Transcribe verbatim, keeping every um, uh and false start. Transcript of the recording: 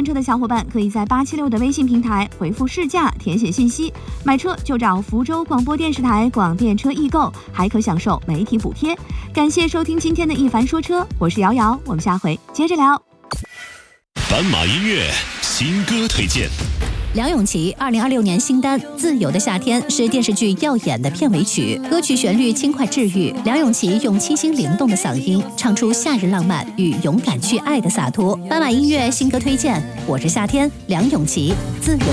换车的小伙伴可以在八七六的微信平台回复试驾，填写信息，买车就找福州广播电视台广电车易购，还可享受媒体补贴。感谢收听今天的一凡说车，我是瑶瑶，我们下回接着聊。 斑马音乐新歌推荐。 梁咏琪二零二六年新单《自由的夏天》是电视剧《耀眼》的片尾曲，歌曲旋律轻快治愈。梁咏琪用清新灵动的嗓音唱出夏日浪漫与勇敢去爱的洒脱。斑马音乐新歌推荐，我是夏天，梁咏琪，自由。